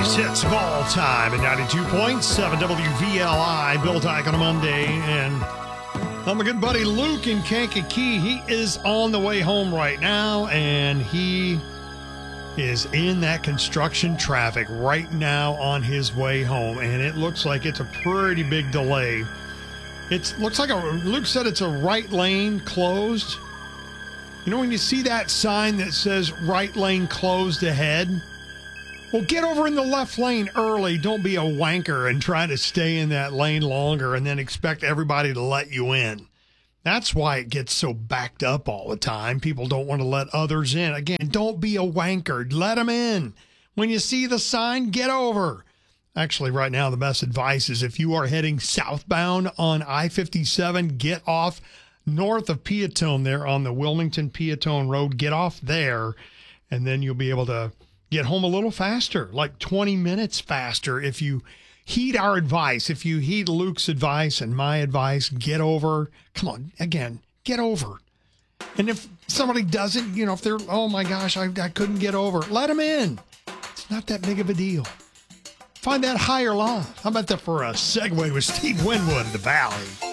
greatest hits of all time at 92.7 WVLI. Bill Dyke on a Monday. And I'm my good buddy Luke in Kankakee. He is on the way home right now, and he is in that construction traffic right now on his way home. And it looks like it's a pretty big delay. It looks like Luke said it's a right lane closed. You know, when you see that sign that says right lane closed ahead, well, get over in the left lane early. Don't be a wanker and try to stay in that lane longer and then expect everybody to let you in. That's why it gets so backed up all the time. People don't want to let others in. Again, don't be a wanker. Let them in. When you see the sign, get over. Actually, right now, the best advice is if you are heading southbound on I-57, get off north of Piatone there on the Wilmington-Piatone Road. Get off there, and then you'll be able to get home a little faster, like 20 minutes faster. If you heed our advice, if you heed Luke's advice and my advice, get over. Come on, again, get over. And if somebody doesn't, if they're, oh my gosh, I couldn't get over, let them in. It's not that big of a deal. Find that higher line. How about that for a segue with Steve Winwood in the Valley?